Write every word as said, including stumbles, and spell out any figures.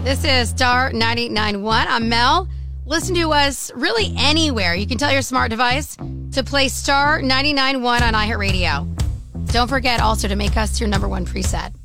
This is Star ninety-nine point one. I'm Mel. Listen to us really anywhere. You can tell your smart device to play Star ninety-nine point one on iHeartRadio. Don't forget also to make us your number one preset.